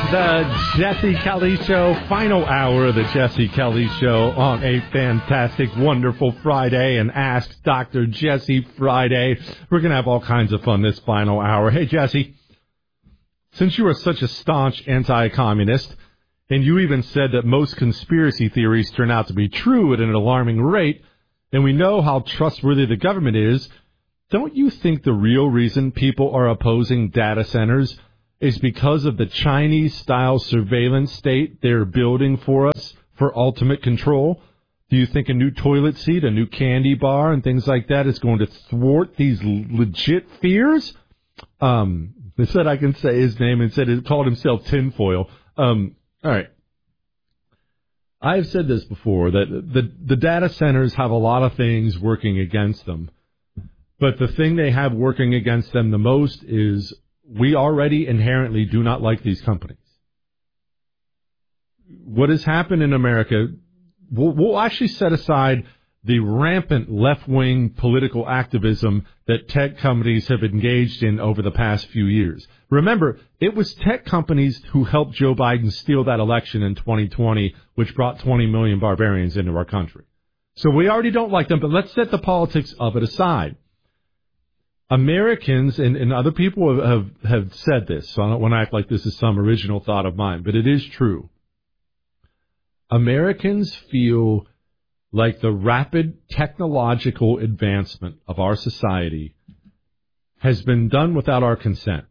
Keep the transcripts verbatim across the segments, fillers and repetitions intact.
The Jesse Kelly Show, final hour of the Jesse Kelly Show on a fantastic, wonderful Friday, and Ask Doctor Jesse Friday. We're going to have all kinds of fun this final hour. Hey, Jesse, since you are such a staunch anti-communist, and you even said that most conspiracy theories turn out to be true at an alarming rate, and we know how trustworthy the government is, don't you think the real reason people are opposing data centers is because of the Chinese-style surveillance state they're building for us for ultimate control? Do you think a new toilet seat, a new candy bar, and things like that is going to thwart these legit fears? Um, they said I can say his name and said it called himself Tinfoil. Um, all right. I've said this before, that the, the data centers have a lot of things working against them. But the thing they have working against them the most is we already inherently do not like these companies. What has happened in America, we'll, we'll actually set aside the rampant left-wing political activism that tech companies have engaged in over the past few years. Remember, it was tech companies who helped Joe Biden steal that election in twenty twenty, which brought twenty million barbarians into our country. So we already don't like them, but let's set the politics of it aside. Americans, and, and other people have, have, have said this, so I don't want to act like this is some original thought of mine, but it is true. Americans feel like the rapid technological advancement of our society has been done without our consent.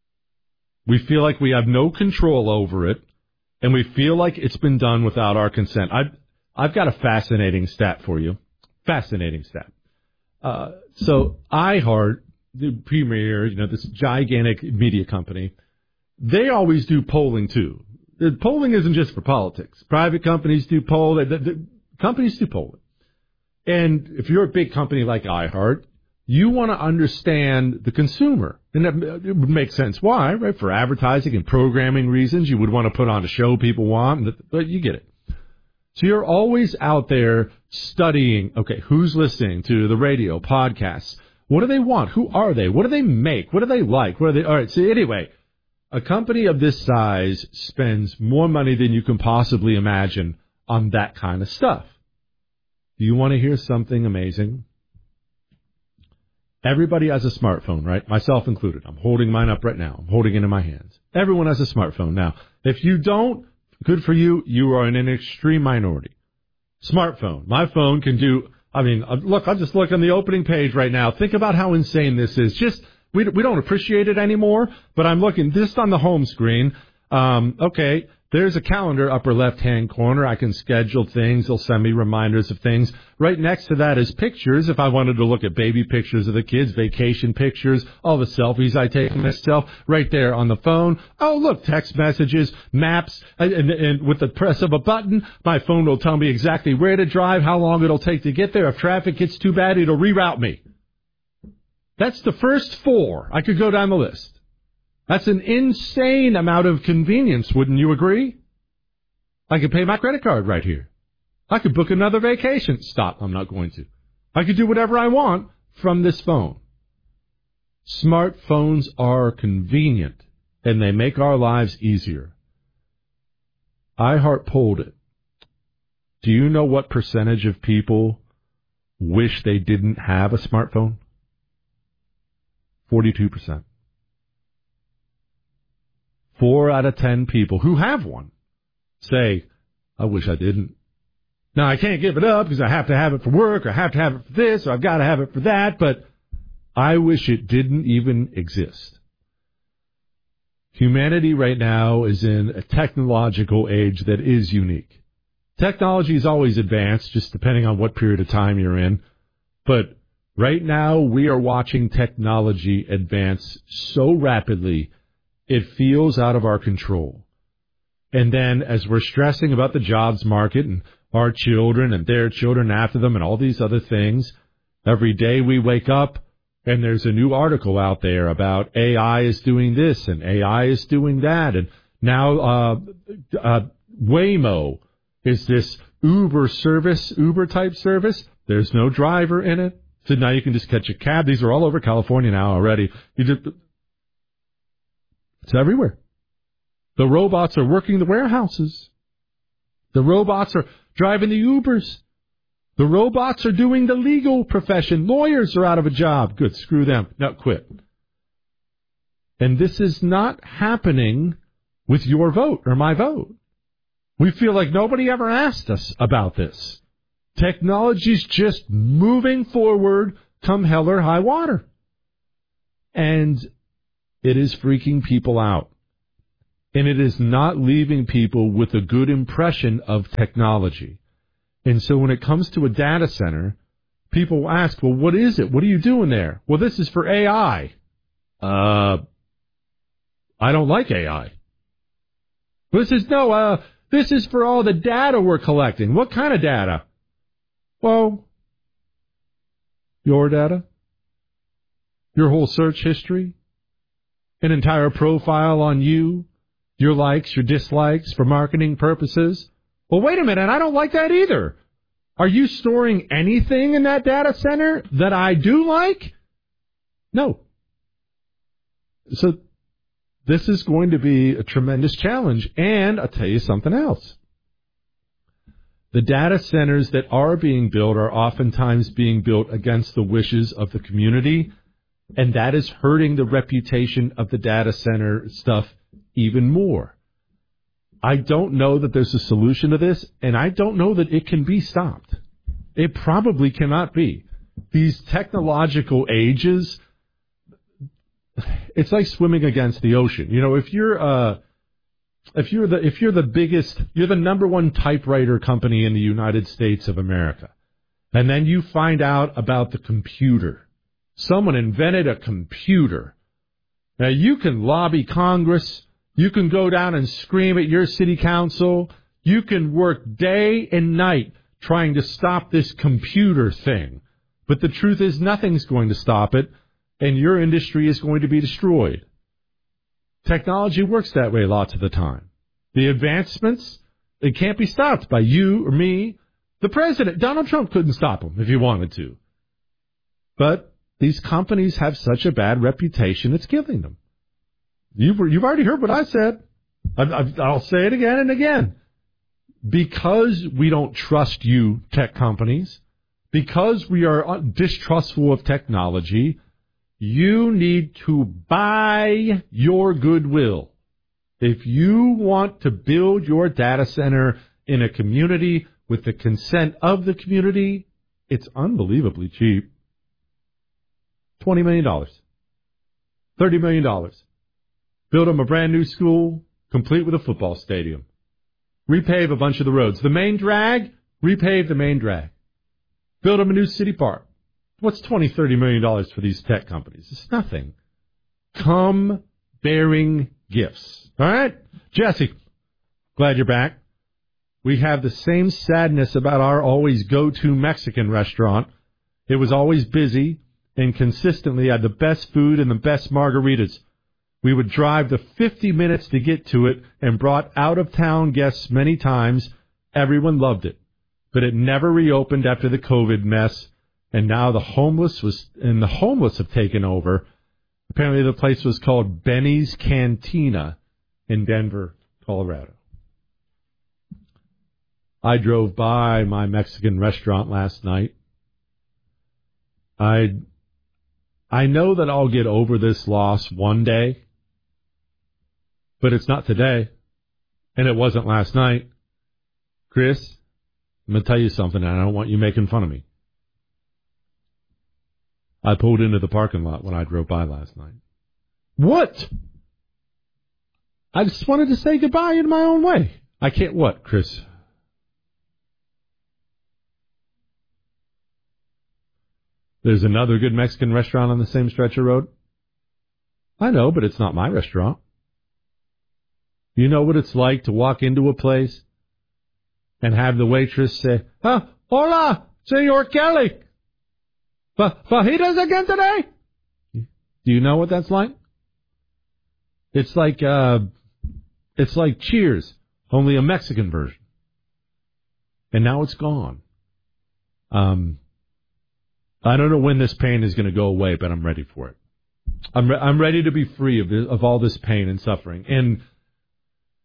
We feel like we have no control over it, and we feel like it's been done without our consent. I've, I've got a fascinating stat for you. Fascinating stat. Uh, so iHeart, the premier, you know, this gigantic media company, they always do polling too. The polling isn't just for politics. Private companies do poll. The, the, companies do polling. And if you're a big company like iHeart, you want to understand the consumer. And that, it would make sense. Why? Right? For advertising and programming reasons, you would want to put on a show people want, but you get it. So you're always out there studying, okay, who's listening to the radio, podcasts? What do they want? Who are they? What do they make? What do they like? What are they? All right, so anyway, a company of this size spends more money than you can possibly imagine on that kind of stuff. Do you want to hear something amazing? Everybody has a smartphone, right? Myself included. I'm holding mine up right now. I'm holding it in my hands. Everyone has a smartphone. Now, if you don't, good for you. You are in an extreme minority. Smartphone. My phone can do, I mean, look, I'll just look on the opening page right now. Think about how insane this is. Just, we, we don't appreciate it anymore, but I'm looking just on the home screen. Um, okay, there's a calendar, upper left-hand corner. I can schedule things. They'll send me reminders of things. Right next to that is pictures. If I wanted to look at baby pictures of the kids, vacation pictures, all the selfies I take of myself, right there on the phone. Oh, look, text messages, maps, and, and, and with the press of a button, my phone will tell me exactly where to drive, how long it'll take to get there. If traffic gets too bad, it'll reroute me. That's the first four. I could go down the list. That's an insane amount of convenience, wouldn't you agree? I could pay my credit card right here. I could book another vacation. Stop, I'm not going to. I could do whatever I want from this phone. Smartphones are convenient, and they make our lives easier. iHeart polled it. Do you know what percentage of people wish they didn't have a smartphone? forty-two percent. Four out of ten people who have one say, I wish I didn't. Now, I can't give it up because I have to have it for work, or I have to have it for this, or I've got to have it for that, but I wish it didn't even exist. Humanity right now is in a technological age that is unique. Technology is always advanced, just depending on what period of time you're in, but right now we are watching technology advance so rapidly it feels out of our control. And then as we're stressing about the jobs market and our children and their children after them and all these other things, every day we wake up and there's a new article out there about A I is doing this and A I is doing that. And now uh, uh, Waymo is this Uber service, Uber type service. There's no driver in it. So now you can just catch a cab. These are all over California now already. You just... It's everywhere. The robots are working the warehouses. The robots are driving the Ubers. The robots are doing the legal profession. Lawyers are out of a job. Good, screw them. No, quit. And this is not happening with your vote or my vote. We feel like nobody ever asked us about this. Technology's just moving forward come hell or high water. And it is freaking people out. And it is not leaving people with a good impression of technology. And so when it comes to a data center, people ask, well, what is it? What are you doing there? Well, this is for A I. Uh, I don't like A I. This is, no, uh, this is for all the data we're collecting. What kind of data? Well, your data, your whole search history, an entire profile on you, your likes, your dislikes for marketing purposes. Well, wait a minute, I don't like that either. Are you storing anything in that data center that I do like? No. So this is going to be a tremendous challenge. And I'll tell you something else. The data centers that are being built are oftentimes being built against the wishes of the community, and that is hurting the reputation of the data center stuff even more. I don't know that there's a solution to this, and I don't know that it can be stopped. It probably cannot be. These technological ages, it's like swimming against the ocean. You know, if you're uh, if you're the if you're the biggest, you're the number one typewriter company in the United States of America, and then you find out about the computer. Someone invented a computer. Now you can lobby Congress. You can go down and scream at your city council. You can work day and night trying to stop this computer thing. But the truth is nothing's going to stop it, and your industry is going to be destroyed. Technology works that way lots of the time. The advancements, they can't be stopped by you or me. The president, Donald Trump, couldn't stop them if he wanted to. But these companies have such a bad reputation, it's killing them. You've, you've already heard what I said. I, I, I'll say it again and again. Because we don't trust you, tech companies, because we are distrustful of technology, you need to buy your goodwill. If you want to build your data center in a community with the consent of the community, it's unbelievably cheap. twenty million dollars. thirty million dollars. Build them a brand new school, complete with a football stadium. Repave a bunch of the roads. The main drag, repave the main drag. Build them a new city park. What's twenty, thirty million dollars for these tech companies? It's nothing. Come bearing gifts. All right? Jesse, glad you're back. We have the same sadness about our always go-to Mexican restaurant. It was always busy and consistently had the best food and the best margaritas. We would drive the fifty minutes to get to it and brought out-of-town guests many times. Everyone loved it. But it never reopened after the COVID mess, and now the homeless was and the homeless have taken over. Apparently the place was called Benny's Cantina in Denver, Colorado. I drove by my Mexican restaurant last night. I I know that I'll get over this loss one day. But it's not today, and it wasn't last night. Chris, I'm going to tell you something, and I don't want you making fun of me. I pulled into the parking lot when I drove by last night. What? I just wanted to say goodbye in my own way. I can't what, Chris? There's another good Mexican restaurant on the same stretch of road. I know, but it's not my restaurant. You know what it's like to walk into a place and have the waitress say, ah, hola, Senor Kelly. Fajitas again today? Do you know what that's like? It's like, uh, it's like Cheers, only a Mexican version. And now it's gone. Um, I don't know when this pain is going to go away, but I'm ready for it. I'm re- I'm ready to be free of, this, of all this pain and suffering. And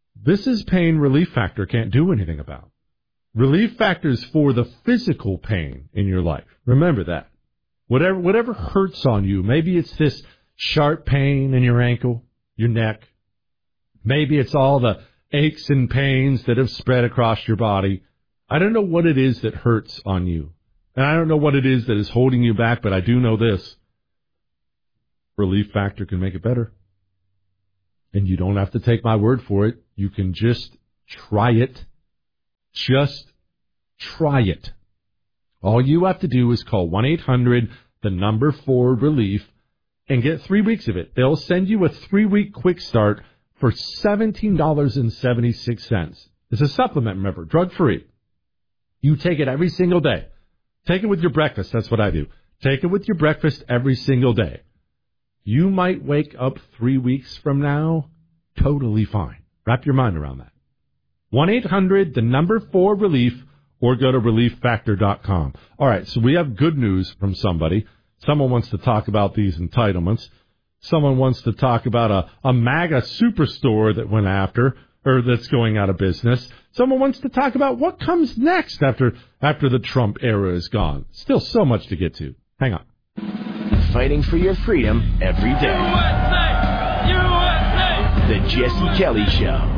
This is pain Relief Factor can't do anything about. Relief Factor is for the physical pain in your life. Remember that. Whatever whatever hurts on you, maybe it's this sharp pain in your ankle, your neck. Maybe it's all the aches and pains that have spread across your body. I don't know what it is that hurts on you. And I don't know what it is that is holding you back, but I do know this. Relief Factor can make it better. And you don't have to take my word for it. You can just try it. Just try it. All you have to do is call one eight hundred, the number four, relief, and get three weeks of it. They'll send you a three-week quick start for seventeen dollars and seventy-six cents. It's a supplement, remember, drug-free. You take it every single day. Take it with your breakfast. That's what I do. Take it with your breakfast every single day. You might wake up three weeks from now totally fine. Wrap your mind around that. one eight hundred, the number four, relief, or go to relief factor dot com. All right, so we have good news from somebody. Someone wants to talk about these entitlements. Someone wants to talk about a, a MAGA superstore that went after, or that's going out of business. Someone wants to talk about what comes next after after the Trump era is gone. Still so much to get to. Hang on. Fighting for your freedom every day. U S A! U S A! The Jesse Kelly Show.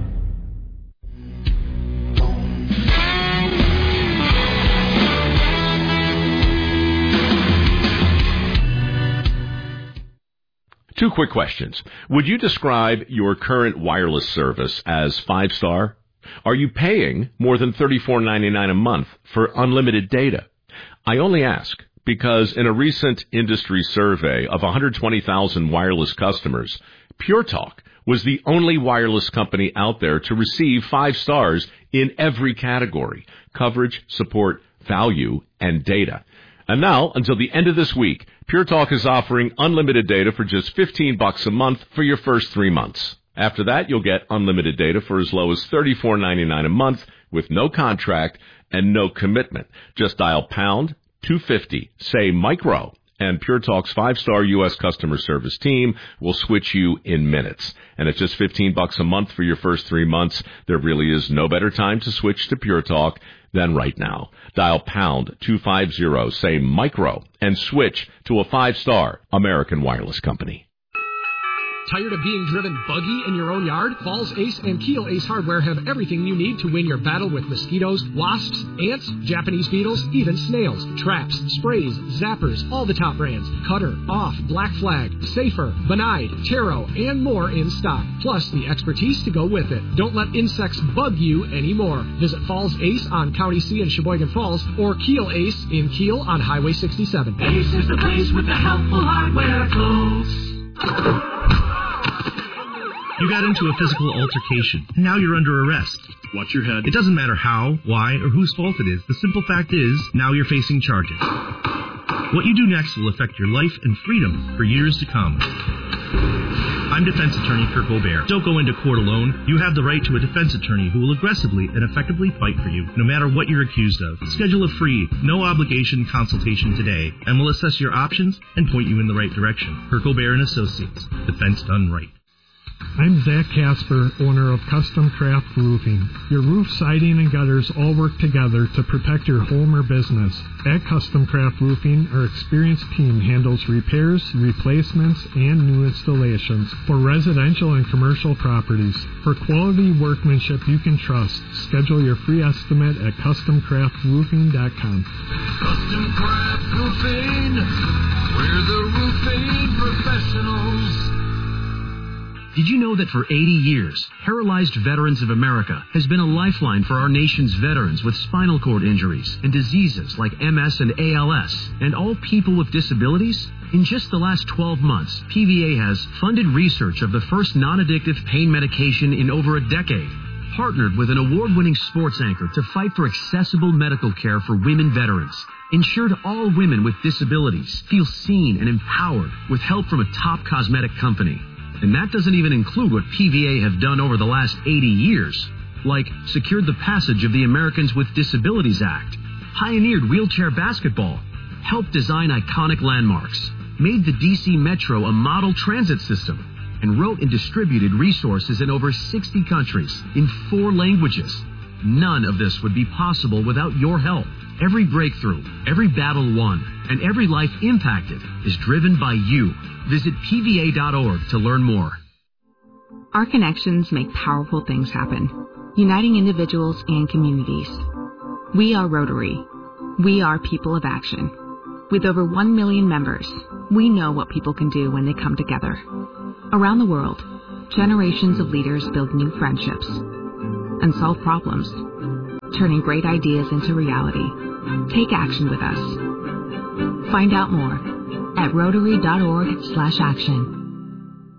Two quick questions. Would you describe your current wireless service as five-star? Are you paying more than thirty-four ninety-nine a month for unlimited data? I only ask because in a recent industry survey of one hundred twenty thousand wireless customers, Pure Talk was the only wireless company out there to receive five stars in every category: coverage, support, value, and data. And now, until the end of this week, Pure Talk is offering unlimited data for just fifteen bucks a month for your first three months. After that, you'll get unlimited data for as low as thirty-four ninety-nine a month with no contract and no commitment. Just dial pound two fifty, say micro, and Pure Talk's five-star U S customer service team will switch you in minutes. And at just fifteen bucks a month for your first three months, there really is no better time to switch to Pure Talk than right now. Dial pound two fifty, say micro, and switch to a five-star American wireless company. Tired of being driven buggy in your own yard? Falls Ace and Keel Ace Hardware have everything you need to win your battle with mosquitoes, wasps, ants, Japanese beetles, even snails. Traps, sprays, zappers, all the top brands. Cutter, Off, Black Flag, Safer, Benide, Taro, and more in stock. Plus the expertise to go with it. Don't let insects bug you anymore. Visit Falls Ace on County C in Sheboygan Falls or Keel Ace in Keel on Highway sixty-seven. Ace is the place with the helpful hardware tools. You got into a physical altercation, and now you're under arrest. Watch your head. It doesn't matter how, why, or whose fault it is. The simple fact is, now you're facing charges. What you do next will affect your life and freedom for years to come. I'm defense attorney Kirk Gobert. Don't go into court alone. You have the right to a defense attorney who will aggressively and effectively fight for you, no matter what you're accused of. Schedule a free, no-obligation consultation today, and we'll assess your options and point you in the right direction. Kirk Gobert and Associates. Defense done right. I'm Zach Casper, owner of Custom Craft Roofing. Your roof, siding, and gutters all work together to protect your home or business. At Custom Craft Roofing, our experienced team handles repairs, replacements, and new installations for residential and commercial properties. For quality workmanship you can trust, schedule your free estimate at custom craft roofing dot com. Custom Craft Roofing, we're the roofing professionals. Did you know that for eighty years, Paralyzed Veterans of America has been a lifeline for our nation's veterans with spinal cord injuries and diseases like M S and A L S, and all people with disabilities? In just the last twelve months, P V A has funded research of the first non-addictive pain medication in over a decade, partnered with an award-winning sports anchor to fight for accessible medical care for women veterans, ensured all women with disabilities feel seen and empowered with help from a top cosmetic company. And that doesn't even include what P V A have done over the last eighty years, like secured the passage of the Americans with Disabilities Act, pioneered wheelchair basketball, helped design iconic landmarks, made the D C Metro a model transit system, and wrote and distributed resources in over sixty countries in four languages. None of this would be possible without your help. Every breakthrough, every battle won, and every life impacted is driven by you. Visit P V A dot org to learn more. Our connections make powerful things happen, uniting individuals and communities. We are Rotary. We are people of action. With over one million members, we know what people can do when they come together. Around the world, generations of leaders build new friendships and solve problems, turning great ideas into reality. Take action with us. Find out more at rotary dot org slash action.